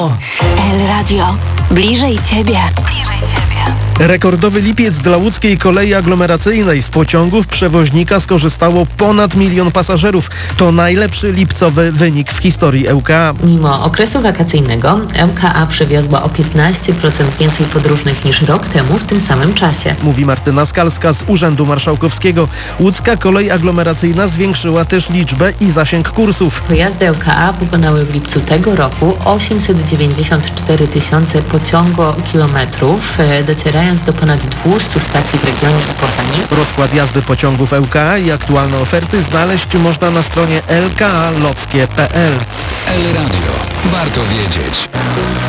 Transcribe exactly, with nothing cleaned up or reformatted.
El Radio. Bliżej Ciebie. Bliżej Ciebie. Rekordowy lipiec dla łódzkiej kolei aglomeracyjnej. Z pociągów przewoźnika skorzystało ponad milion pasażerów. To najlepszy lipcowy wynik w historii L K A. Mimo okresu wakacyjnego L K A przewiozła o piętnaście procent więcej podróżnych niż rok temu w tym samym czasie. Mówi Martyna Skalska z Urzędu Marszałkowskiego. Łódzka kolej aglomeracyjna zwiększyła też liczbę i zasięg kursów. Pojazdy L K A pokonały w lipcu tego roku osiemset dziewięćdziesiąt cztery tysiące pociągokilometrów, docierając do ponad dwieście stacji w regionie i poza nim. Rozkład jazdy pociągów L K A i aktualne oferty znaleźć można na stronie l k a lockie kropka p l. El Radio. Warto wiedzieć.